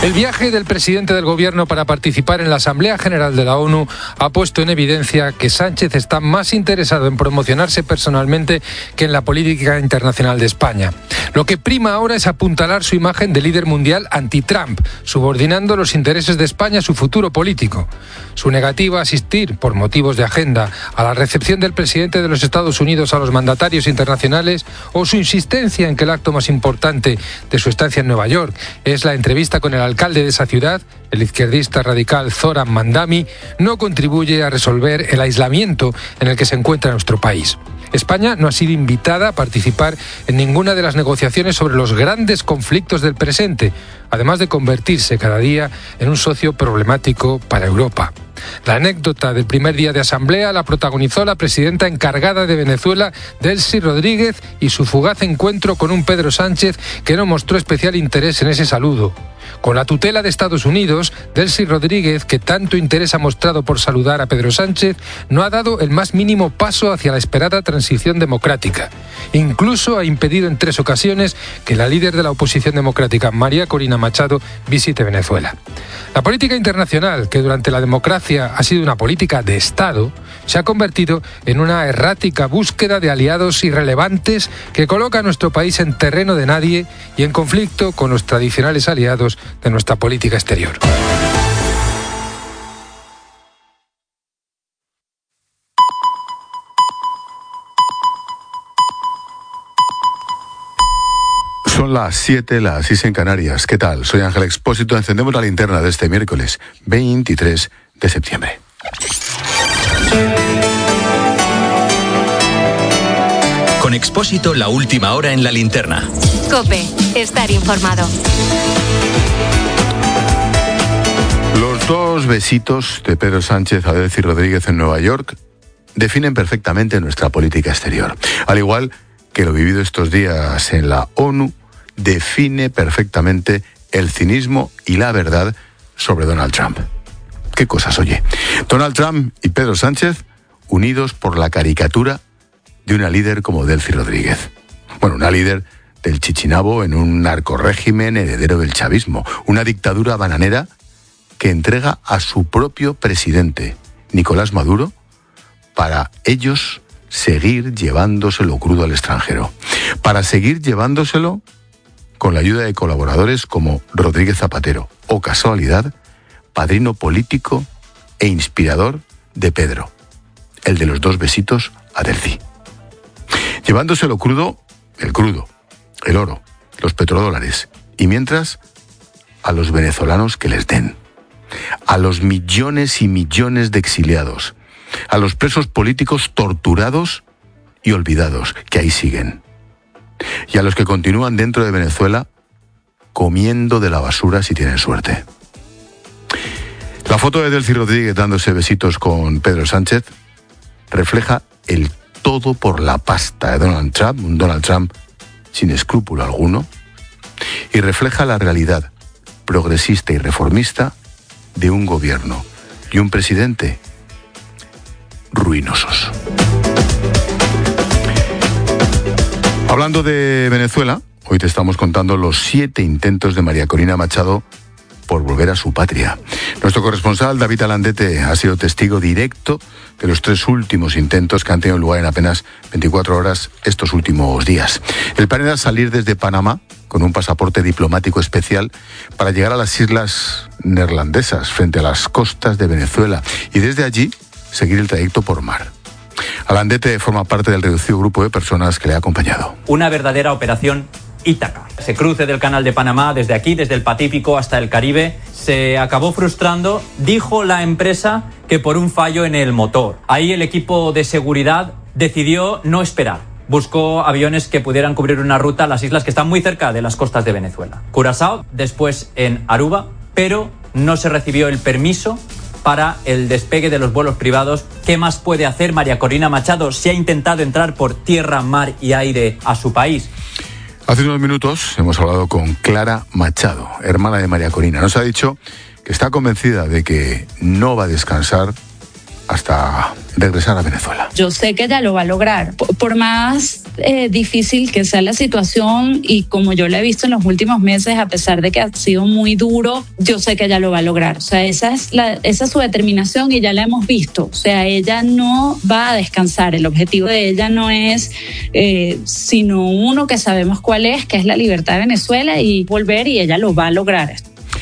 El viaje del presidente del gobierno para participar en la Asamblea General de la ONU ha puesto en evidencia que Sánchez está más interesado en promocionarse personalmente que en la política internacional de España. Lo que prima ahora es apuntalar su imagen de líder mundial anti-Trump, subordinando los intereses de España a su futuro político. Su negativa a asistir, por motivos de agenda, a la recepción del presidente de los Estados Unidos a los mandatarios internacionales, o su insistencia en que el acto más importante de su estancia en Nueva York es la entrevista con el alcalde de esa ciudad, el izquierdista radical Zoran Mandami, no contribuye a resolver el aislamiento en el que se encuentra nuestro país. España no ha sido invitada a participar en ninguna de las negociaciones sobre los grandes conflictos del presente, además de convertirse cada día en un socio problemático para Europa. La anécdota del primer día de asamblea la protagonizó la presidenta encargada de Venezuela, Delcy Rodríguez, y su fugaz encuentro con un Pedro Sánchez que no mostró especial interés en ese saludo. Con la tutela de Estados Unidos, Delcy Rodríguez, que tanto interés ha mostrado por saludar a Pedro Sánchez, no ha dado el más mínimo paso hacia la esperada transición democrática. Incluso ha impedido en 3 ocasiones que la líder de la oposición democrática, María Corina Machado, visite Venezuela. La política internacional, que durante la democracia ha sido una política de Estado, se ha convertido en una errática búsqueda de aliados irrelevantes que coloca a nuestro país en terreno de nadie y en conflicto con los tradicionales aliados de nuestra política exterior. Son las 7, las 6 en Canarias. ¿Qué tal? Soy Ángel Expósito. Encendemos la linterna de este miércoles 23 de septiembre. Con Expósito, la última hora en la linterna. COPE, estar informado. Los 2 besitos de Pedro Sánchez a Delcy Rodríguez en Nueva York definen perfectamente nuestra política exterior. Al igual que lo vivido estos días en la ONU define perfectamente el cinismo y la verdad sobre Donald Trump. ¿Qué cosas, oye? Donald Trump y Pedro Sánchez unidos por la caricatura de una líder como Delcy Rodríguez. Bueno, una líder del Chichinabo en un narcorrégimen heredero del chavismo, una dictadura bananera que entrega a su propio presidente, Nicolás Maduro, para ellos seguir llevándoselo crudo al extranjero, para seguir llevándoselo con la ayuda de colaboradores como Rodríguez Zapatero, o casualidad, padrino político e inspirador de Pedro, el de los 2 besitos a Delcy. Llevándoselo crudo, el oro, los petrodólares, y mientras a los venezolanos que les den, a los millones y millones de exiliados, a los presos políticos torturados y olvidados, que ahí siguen, y a los que continúan dentro de Venezuela comiendo de la basura si tienen suerte. La foto de Delcy Rodríguez dándose besitos con Pedro Sánchez refleja el todo por la pasta de Donald Trump, un Donald Trump sin escrúpulo alguno, y refleja la realidad progresista y reformista de un gobierno y un presidente ruinosos. Hablando de Venezuela, hoy te estamos contando los 7 intentos de María Corina Machado por volver a su patria. Nuestro corresponsal, David Alandete, ha sido testigo directo de los 3 últimos intentos que han tenido lugar en apenas 24 horas estos últimos días. El plan era salir desde Panamá con un pasaporte diplomático especial para llegar a las islas neerlandesas frente a las costas de Venezuela y desde allí seguir el trayecto por mar. Alandete forma parte del reducido grupo de personas que le ha acompañado. Una verdadera operación Ítaca. Ese cruce del Canal de Panamá, desde aquí, desde el Pacífico hasta el Caribe, se acabó frustrando, dijo la empresa, que por un fallo en el motor. Ahí el equipo de seguridad decidió no esperar. Buscó aviones que pudieran cubrir una ruta a las islas que están muy cerca de las costas de Venezuela. Curazao, después en Aruba, pero no se recibió el permiso para el despegue de los vuelos privados. ¿Qué más puede hacer María Corina Machado si ha intentado entrar por tierra, mar y aire a su país? Hace unos minutos hemos hablado con Clara Machado, hermana de María Corina. Nos ha dicho que está convencida de que no va a descansar hasta regresar a Venezuela. Yo sé que ella lo va a lograr. Por más difícil que sea la situación, y como yo la he visto en los últimos meses, a pesar de que ha sido muy duro, yo sé que ella lo va a lograr. O sea, esa es su determinación y ya la hemos visto. O sea, ella no va a descansar. El objetivo de ella no es sino uno que sabemos cuál es, que es la libertad de Venezuela y volver, y ella lo va a lograr.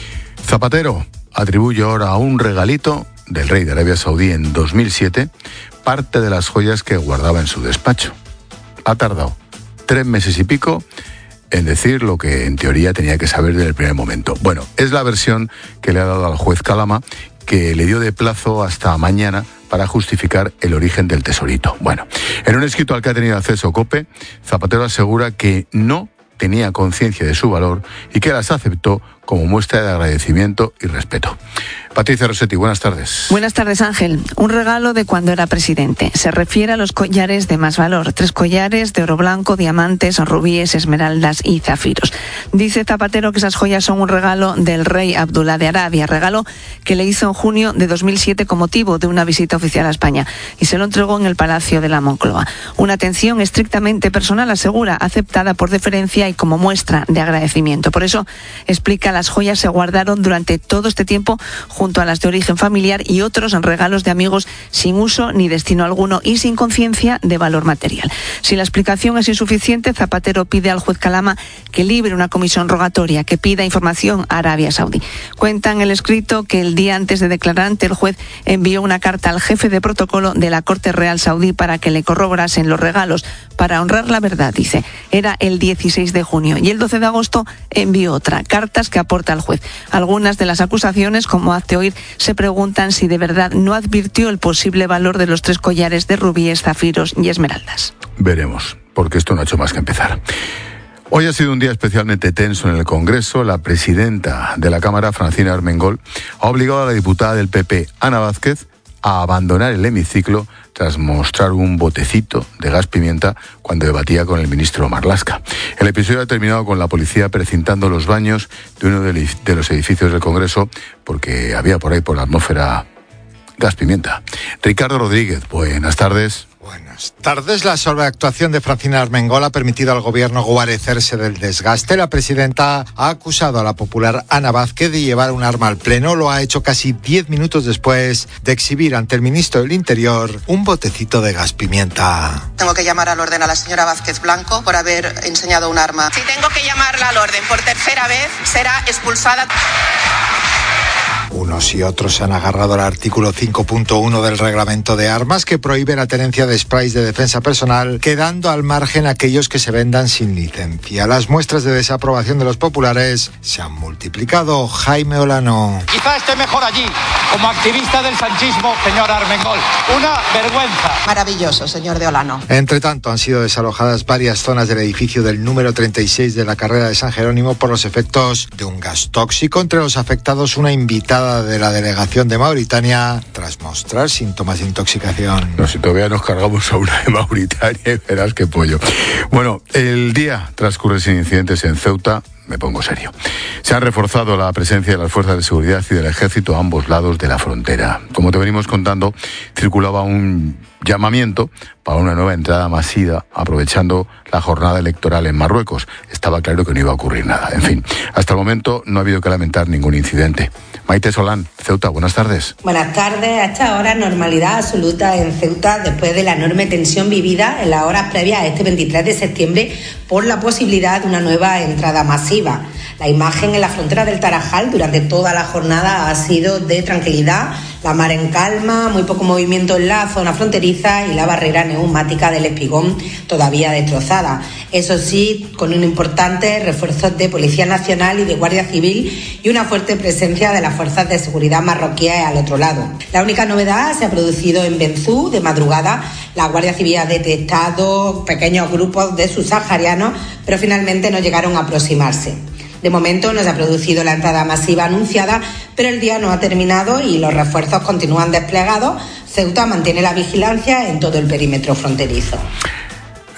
Zapatero atribuye ahora a un regalito del rey de Arabia Saudí en 2007 parte de las joyas que guardaba en su despacho. Ha tardado 3 meses y pico en decir lo que en teoría tenía que saber desde el primer momento. Bueno, es la versión que le ha dado al juez Calama, que le dio de plazo hasta mañana para justificar el origen del tesorito. Bueno, en un escrito al que ha tenido acceso COPE, Zapatero asegura que no tenía conciencia de su valor y que las aceptó como muestra de agradecimiento y respeto. Patricia Rossetti, buenas tardes. Buenas tardes, Ángel. Un regalo de cuando era presidente. Se refiere a los collares de más valor. 3 collares de oro blanco, diamantes, rubíes, esmeraldas y zafiros. Dice Zapatero que esas joyas son un regalo del rey Abdulá de Arabia, regalo que le hizo en junio de 2007 con motivo de una visita oficial a España, y se lo entregó en el Palacio de la Moncloa. Una atención estrictamente personal, asegura, aceptada por deferencia y como muestra de agradecimiento. Por eso, explica, las joyas se guardaron durante todo este tiempo junto a las de origen familiar y otros regalos de amigos sin uso ni destino alguno y sin conciencia de valor material. Si la explicación es insuficiente, Zapatero pide al juez Calama que libre una comisión rogatoria que pida información a Arabia Saudí. Cuenta en el escrito que el día antes de declarar ante el juez envió una carta al jefe de protocolo de la Corte Real Saudí para que le corroborasen los regalos. Para honrar la verdad, dice, era el 16 de junio y el 12 de agosto envió otra, cartas que aporta al juez. Algunas de las acusaciones, como hace oír, se preguntan si de verdad no advirtió el posible valor de los 3 collares de rubíes, zafiros y esmeraldas. Veremos, porque esto no ha hecho más que empezar. Hoy ha sido un día especialmente tenso en el Congreso. La presidenta de la Cámara, Francina Armengol, ha obligado a la diputada del PP, Ana Vázquez, a abandonar el hemiciclo tras mostrar un botecito de gas pimienta cuando debatía con el ministro Marlaska. El episodio ha terminado con la policía precintando los baños de uno de los edificios del Congreso porque había por ahí, por la atmósfera, gas pimienta. Ricardo Rodríguez, buenas tardes. Buenas tardes. La sobreactuación de Francina Armengol ha permitido al gobierno guarecerse del desgaste. La presidenta ha acusado a la popular Ana Vázquez de llevar un arma al pleno. Lo ha hecho casi 10 minutos después de exhibir ante el ministro del Interior un botecito de gas pimienta. Tengo que llamar al orden a la señora Vázquez Blanco por haber enseñado un arma. Si tengo que llamarla al orden por tercera vez, será expulsada. Unos y otros se han agarrado al artículo 5.1 del reglamento de armas que prohíbe la tenencia de sprays de defensa personal, quedando al margen aquellos que se vendan sin licencia. Las muestras de desaprobación de los populares se han multiplicado. Jaime Olano. Quizá esté mejor allí, como activista del sanchismo, señor Armengol. Una vergüenza. Maravilloso, señor de Olano. Entre tanto, han sido desalojadas varias zonas del edificio del número 36 de la carrera de San Jerónimo por los efectos de un gas tóxico. Entre los afectados, una invitada de la delegación de Mauritania tras mostrar síntomas de intoxicación. No, si todavía nos cargamos a una de Mauritania y verás qué pollo. Bueno, el día transcurre sin incidentes en Ceuta. Me pongo serio. Se ha reforzado la presencia de las fuerzas de seguridad y del ejército a ambos lados de la frontera. Como te venimos contando, circulaba un llamamiento para una nueva entrada masiva aprovechando la jornada electoral en Marruecos. Estaba claro que no iba a ocurrir nada. En fin, hasta el momento no ha habido que lamentar ningún incidente. Maite Solán, Ceuta, buenas tardes. Buenas tardes. A esta hora, normalidad absoluta en Ceuta después de la enorme tensión vivida en las horas previas a este 23 de septiembre por la posibilidad de una nueva entrada masiva. La imagen en la frontera del Tarajal durante toda la jornada ha sido de tranquilidad, la mar en calma, muy poco movimiento en la zona fronteriza y la barrera neumática del Espigón todavía destrozada. Eso sí, con un importante refuerzo de Policía Nacional y de Guardia Civil y una fuerte presencia de las fuerzas de seguridad marroquíes al otro lado. La única novedad se ha producido en Benzú de madrugada. La Guardia Civil ha detectado pequeños grupos de subsaharianos, pero finalmente no llegaron a aproximarse. De momento no se ha producido la entrada masiva anunciada, pero el día no ha terminado y los refuerzos continúan desplegados. Ceuta mantiene la vigilancia en todo el perímetro fronterizo.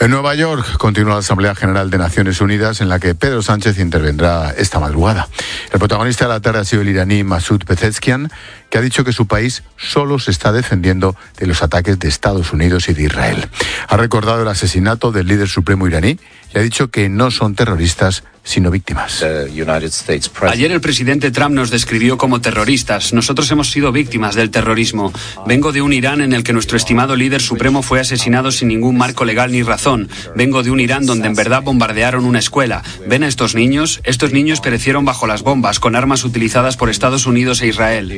En Nueva York continúa la Asamblea General de Naciones Unidas, en la que Pedro Sánchez intervendrá esta madrugada. El protagonista de la tarde ha sido el iraní Masoud Pezeshkian, que ha dicho que su país solo se está defendiendo de los ataques de Estados Unidos y de Israel. Ha recordado el asesinato del líder supremo iraní y ha dicho que no son terroristas, sino víctimas. Ayer el presidente Trump nos describió como terroristas. Nosotros hemos sido víctimas del terrorismo. Vengo de un Irán en el que nuestro estimado líder supremo fue asesinado sin ningún marco legal ni razón. Vengo de un Irán donde en verdad bombardearon una escuela. ¿Ven a estos niños? Estos niños perecieron bajo las bombas con armas utilizadas por Estados Unidos e Israel.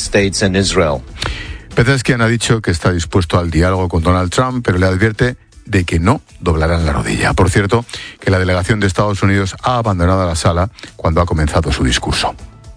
Pezeshkian ha dicho que está dispuesto al diálogo con Donald Trump, pero le advierte de que no doblarán la rodilla. Por cierto, que la delegación de Estados Unidos ha abandonado la sala cuando ha comenzado su discurso.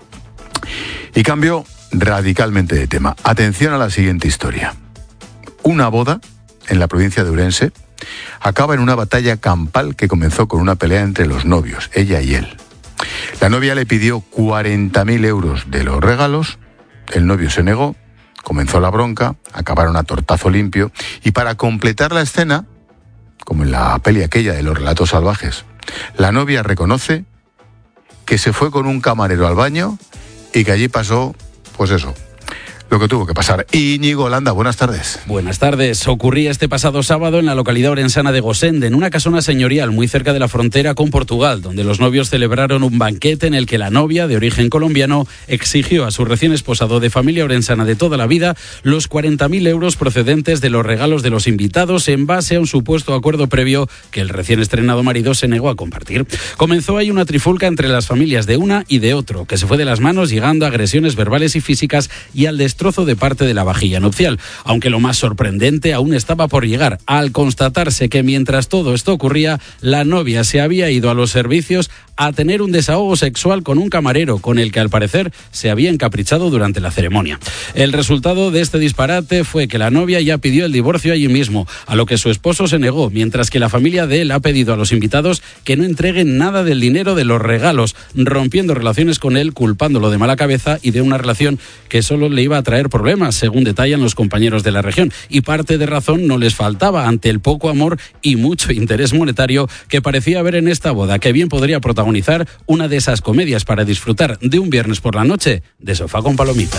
Y cambio radicalmente de tema. Atención a la siguiente historia. Una boda en la provincia de Ourense acaba en una batalla campal que comenzó con una pelea entre los novios, ella y él. La novia le pidió 40.000 euros de los regalos, el novio se negó, comenzó la bronca, acabaron a tortazo limpio y para completar la escena, como en la peli aquella de los relatos salvajes, la novia reconoce que se fue con un camarero al baño y que allí pasó, pues eso, lo que tuvo que pasar. Íñigo Landa, buenas tardes. Buenas tardes. Ocurría este pasado sábado en la localidad orensana de Gosende, en una casona señorial muy cerca de la frontera con Portugal, donde los novios celebraron un banquete en el que la novia, de origen colombiano, exigió a su recién esposado de familia orensana de toda la vida los 40.000 euros procedentes de los regalos de los invitados en base a un supuesto acuerdo previo que el recién estrenado marido se negó a compartir. Comenzó ahí una trifulca entre las familias de una y de otro, que se fue de las manos llegando a agresiones verbales y físicas y al destrozo de parte de la vajilla nupcial, aunque lo más sorprendente aún estaba por llegar, al constatarse que mientras todo esto ocurría, la novia se había ido a los servicios a tener un desahogo sexual con un camarero, con el que al parecer se había encaprichado durante la ceremonia. El resultado de este disparate fue que la novia ya pidió el divorcio allí mismo, a lo que su esposo se negó, mientras que la familia de él ha pedido a los invitados que no entreguen nada del dinero de los regalos, rompiendo relaciones con él, culpándolo de mala cabeza y de una relación que solo le iba a traer problemas, según detallan los compañeros de la región. Y parte de razón no les faltaba ante el poco amor y mucho interés monetario que parecía haber en esta boda, que bien podría protagonizar una de esas comedias para disfrutar de un viernes por la noche de sofá con palomitas.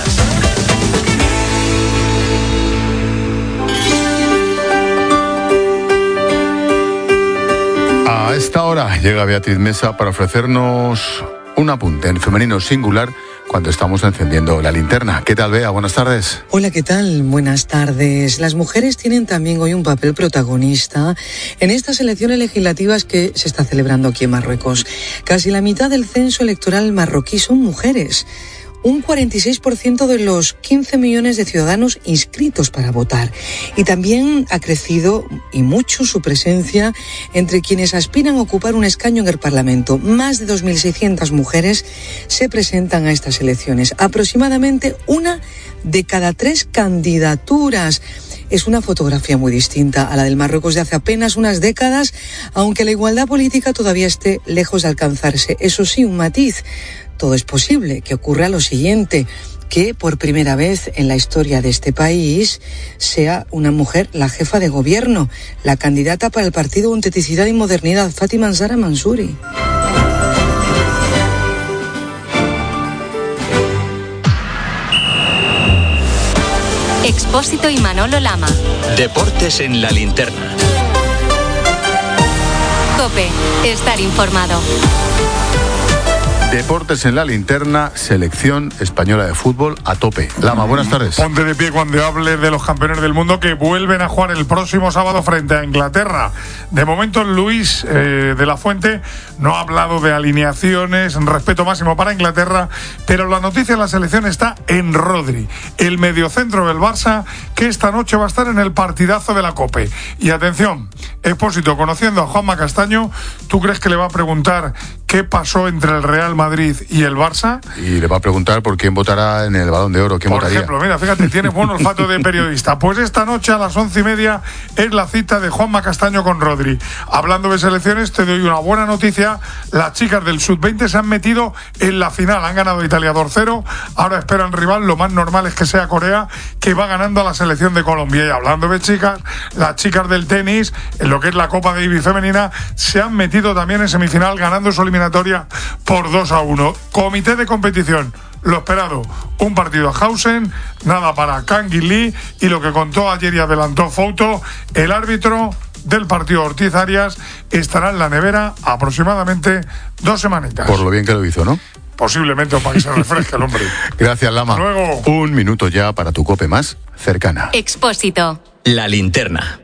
A esta hora llega Beatriz Mesa para ofrecernos un apunte en femenino singular cuando estamos encendiendo la linterna. ¿Qué tal, Bea? Buenas tardes. Hola, ¿qué tal? Buenas tardes. Las mujeres tienen también hoy un papel protagonista en estas elecciones legislativas que se está celebrando aquí en Marruecos. Casi la mitad del censo electoral marroquí son mujeres. Un 46% de los 15 millones de ciudadanos inscritos para votar. Y también ha crecido y mucho su presencia entre quienes aspiran a ocupar un escaño en el Parlamento. Más de 2.600 mujeres se presentan a estas elecciones. Aproximadamente 1 de cada 3 candidaturas. Es una fotografía muy distinta a la del Marruecos de hace apenas unas décadas, aunque la igualdad política todavía esté lejos de alcanzarse. Eso sí, un matiz. Todo es posible que ocurra lo siguiente, que por primera vez en la historia de este país sea una mujer la jefa de gobierno, la candidata para el partido Autenticidad y Modernidad, Fátima Zahra Mansouri. Expósito y Manolo Lama. Deportes en la linterna. COPE. Estar informado. Deportes en la linterna, selección española de fútbol a tope. Lama, buenas tardes. Ponte de pie cuando hable de los campeones del mundo que vuelven a jugar el próximo sábado frente a Inglaterra. De momento, Luis de la Fuente no ha hablado de alineaciones, respeto máximo para Inglaterra, pero la noticia de la selección está en Rodri, el mediocentro del Barça, que esta noche va a estar en el partidazo de la COPE. Y atención, Expósito, conociendo a Juanma Castaño, ¿tú crees que le va a preguntar qué pasó entre el Real Madrid Madrid y el Barça. Y le va a preguntar por quién votará en el Balón de Oro. ¿Quién votaría? Por ejemplo, mira, fíjate, tiene buen olfato de periodista. Pues esta noche a las 11:30 es la cita de Juanma Castaño con Rodri. Hablando de selecciones, te doy una buena noticia. Las chicas del Sub-20 se han metido en la final. Han ganado Italia 2-0. Ahora esperan rival. Lo más normal es que sea Corea, que va ganando a la selección de Colombia. Y hablando de chicas, las chicas del tenis, en lo que es la Copa Davis femenina, se han metido también en semifinal, ganando su eliminatoria por 2-1. Comité de competición. Lo esperado, un partido a Hausen, nada para Kang In Lee, y lo que contó ayer y adelantó Fouto, el árbitro del partido Ortiz Arias estará en la nevera aproximadamente 2 semanitas. Por lo bien que lo hizo, ¿no? Posiblemente, o para que se refresque el hombre. Gracias, Lama. Hasta luego. 1 minuto ya para tu COPE más cercana. Expósito. La linterna.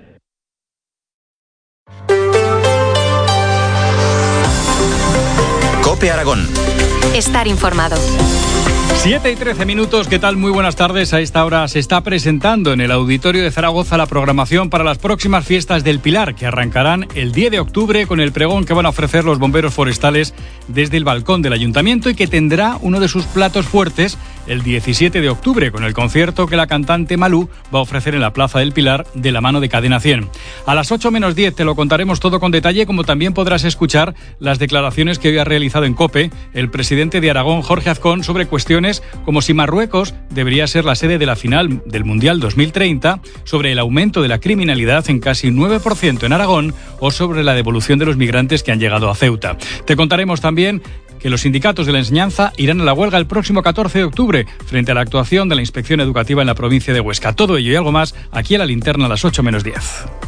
COPE Aragón. Estar informado. 7:13, ¿qué tal? Muy buenas tardes. A esta hora se está presentando en el Auditorio de Zaragoza la programación para las próximas fiestas del Pilar, que arrancarán el 10 de octubre con el pregón que van a ofrecer los bomberos forestales desde el balcón del Ayuntamiento, y que tendrá uno de sus platos fuertes el 17 de octubre con el concierto que la cantante Malú va a ofrecer en la Plaza del Pilar de la mano de Cadena 100. A las 8 menos 10 te lo contaremos todo con detalle, como también podrás escuchar las declaraciones que hoy ha realizado en COPE el presidente de Aragón, Jorge Azcón, sobre cuestiones como si Marruecos debería ser la sede de la final del Mundial 2030, sobre el aumento de la criminalidad en casi 9% en Aragón o sobre la devolución de los migrantes que han llegado a Ceuta. Te contaremos también que los sindicatos de la enseñanza irán a la huelga el próximo 14 de octubre frente a la actuación de la Inspección Educativa en la provincia de Huesca. Todo ello y algo más aquí en la linterna a las 8 menos 10.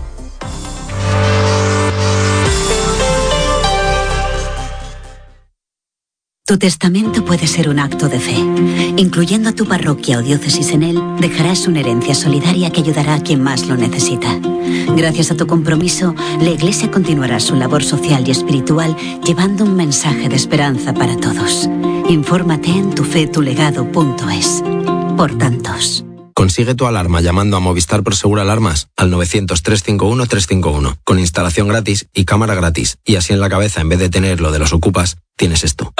Tu testamento puede ser un acto de fe. Incluyendo a tu parroquia o diócesis en él, dejarás una herencia solidaria que ayudará a quien más lo necesita. Gracias a tu compromiso, la Iglesia continuará su labor social y espiritual llevando un mensaje de esperanza para todos. Infórmate en tufetulegado.es. Por tantos. Consigue tu alarma llamando a Movistar Prosegur Alarmas al 900-351-351, con instalación gratis y cámara gratis. Y así en la cabeza, en vez de tener lo de los ocupas, tienes esto.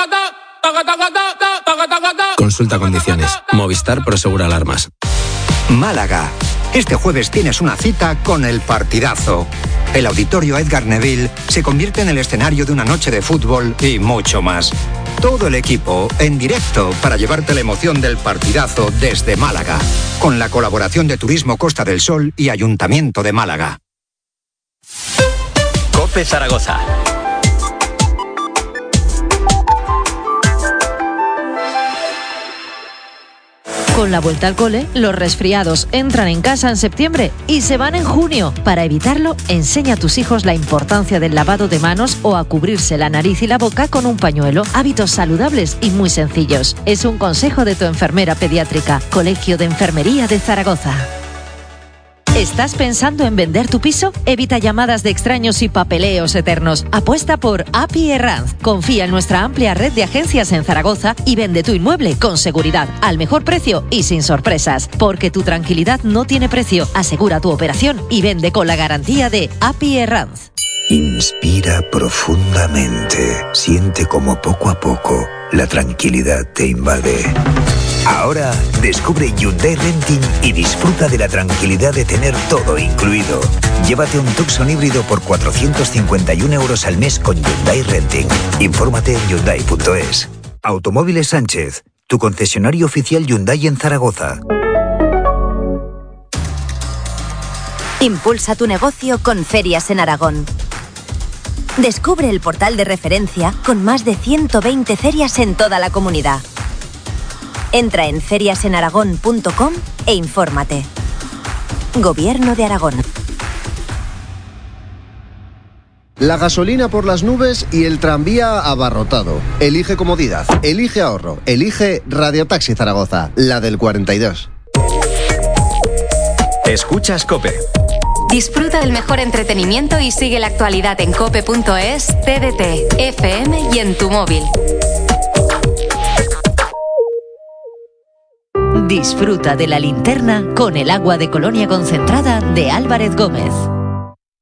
Consulta condiciones. Movistar Prosegur Alarmas. Málaga. Este jueves tienes una cita con el partidazo. El Auditorio Edgar Neville se convierte en el escenario de una noche de fútbol y mucho más. Todo el equipo en directo para llevarte la emoción del partidazo desde Málaga, con la colaboración de Turismo Costa del Sol y Ayuntamiento de Málaga. COPE Zaragoza. Con la vuelta al cole, los resfriados entran en casa en septiembre y se van en junio. Para evitarlo, enseña a tus hijos la importancia del lavado de manos o a cubrirse la nariz y la boca con un pañuelo. Hábitos saludables y muy sencillos. Es un consejo de tu enfermera pediátrica. Colegio de Enfermería de Zaragoza. ¿Estás pensando en vender tu piso? Evita llamadas de extraños y papeleos eternos. Apuesta por API Herranz. Confía en nuestra amplia red de agencias en Zaragoza y vende tu inmueble con seguridad, al mejor precio y sin sorpresas. Porque tu tranquilidad no tiene precio. Asegura tu operación y vende con la garantía de API Herranz. Inspira profundamente. Siente como poco a poco la tranquilidad te invade. Ahora descubre Hyundai Renting y disfruta de la tranquilidad de tener todo incluido. Llévate un Tucson híbrido por 451 euros al mes con Hyundai Renting. Infórmate en Hyundai.es. Automóviles Sánchez, tu concesionario oficial Hyundai en Zaragoza. Impulsa tu negocio con Ferias en Aragón. Descubre el portal de referencia con más de 120 ferias en toda la comunidad. Entra en feriasenaragón.com e infórmate. Gobierno de Aragón. La gasolina por las nubes y el tranvía abarrotado. Elige comodidad, elige ahorro, elige Radiotaxi Zaragoza, la del 42. Escuchas COPE. Disfruta del mejor entretenimiento y sigue la actualidad en cope.es, TDT, FM y en tu móvil. Disfruta de la linterna con el agua de Colonia concentrada de Álvarez Gómez.